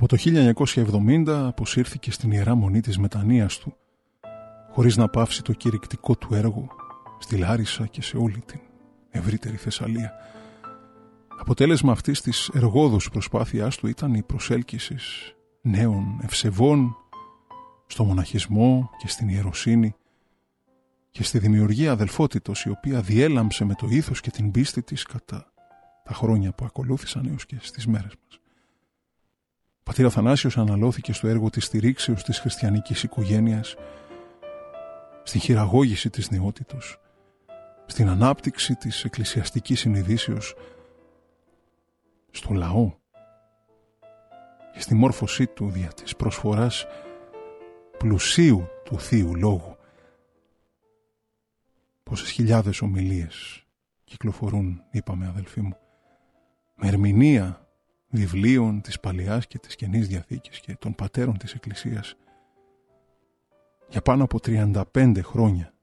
Από το 1970 αποσύρθηκε στην Ιερά Μονή της Μετανοίας του, χωρίς να πάυσει το κηρυκτικό του έργο στη Λάρισα και σε όλη την ευρύτερη Θεσσαλία. Αποτέλεσμα αυτής της εργόδους προσπάθειάς του ήταν η προσέλκυση νέων ευσεβών στο μοναχισμό και στην ιεροσύνη και στη δημιουργία αδελφότητος, η οποία διέλαμψε με το ήθος και την πίστη της κατά τα χρόνια που ακολούθησαν έως και στις μέρες μας. Ο πατήρ Αθανάσιος αναλώθηκε στο έργο της στηρίξεως της χριστιανικής οικογένειας, στην χειραγώγηση της νεότητος, στην ανάπτυξη της εκκλησιαστικής συνειδήσεως, στο λαό και στη μόρφωσή του δια της προσφοράς πλουσίου του Θείου Λόγου. Πόσες χιλιάδες ομιλίες κυκλοφορούν, είπαμε αδελφοί μου, με ερμηνεία βιβλίων της Παλαιάς και της Καινής Διαθήκης και των πατέρων της Εκκλησίας για πάνω από 35 χρόνια.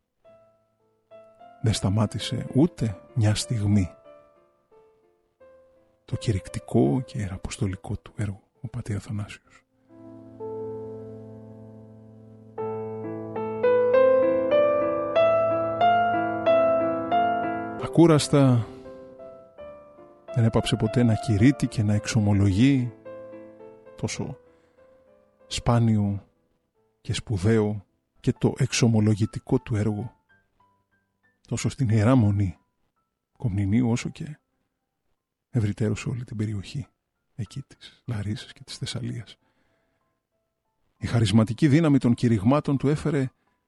Δεν σταμάτησε ούτε μια στιγμή το κηρυκτικό και ιεραποστολικό του έργο ο πατήρ Αθανάσιος. Ακούραστα δεν έπαψε ποτέ να κηρύττει και να εξομολογεί τόσο σπάνιο και σπουδαίο και το εξομολογητικό του έργο τόσο στην Ιερά Μονή Κομνηνίου όσο και ευρυτέρως όλη την περιοχή εκεί της Λαρίσας και της Θεσσαλίας. Η χαρισματική δύναμη των κηρυγμάτων του έφερε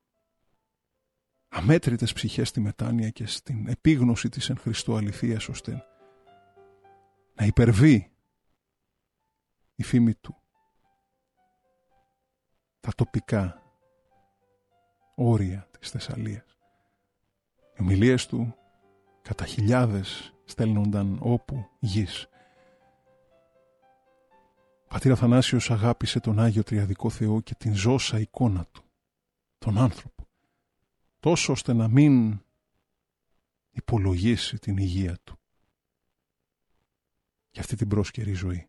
αμέτρητες ψυχές στη μετάνοια και στην επίγνωση της εν Χριστώ αληθείας, ώστε να υπερβεί η φήμη του τα τοπικά όρια της Θεσσαλίας. Οι ομιλίες του κατά χιλιάδες στέλνονταν όπου γης. Ο πατήρ Αθανάσιος αγάπησε τον Άγιο Τριαδικό Θεό και την ζώσα εικόνα του, τον άνθρωπο, τόσο ώστε να μην υπολογίσει την υγεία του και αυτή την πρόσκαιρη ζωή.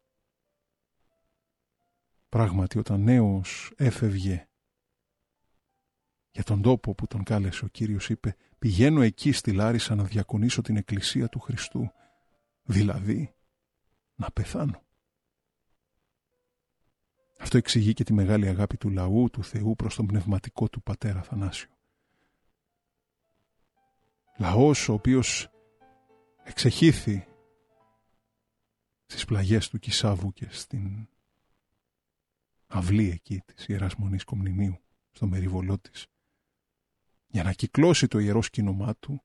Πράγματι, όταν νέος έφευγε για τον τόπο που τον κάλεσε ο Κύριος, είπε «Πηγαίνω εκεί στη Λάρισα να διακονήσω την Εκκλησία του Χριστού, δηλαδή να πεθάνω». Αυτό εξηγεί και τη μεγάλη αγάπη του λαού, του Θεού προς τον πνευματικό του πατέρα Αθανάσιο. Λαός ο οποίος εξεχήθη στις πλαγιές του Κισάβου και στην αυλή εκεί της Ιεράς Μονής Κομνηνίου, στο μεριβολό της, για να κυκλώσει το ιερό σκήνωμά του,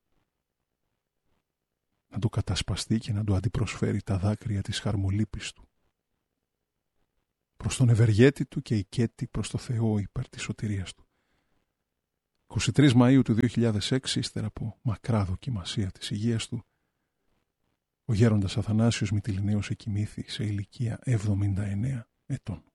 να το κατασπαστεί και να του αντιπροσφέρει τα δάκρυα της χαρμολύπης του, προς τον ευεργέτη του και οικέτη προς το Θεό υπέρ της σωτηρίας του. 23 Μαΐου του 2006, ύστερα από μακρά δοκιμασία της υγείας του, ο γέροντας Αθανάσιος Μυτιληναίος εκοιμήθη σε ηλικία 79 ετών.